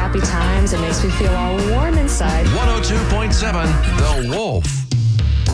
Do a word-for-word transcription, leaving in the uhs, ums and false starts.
happy times. It makes me feel all warm inside. one oh two point seven The Wolf.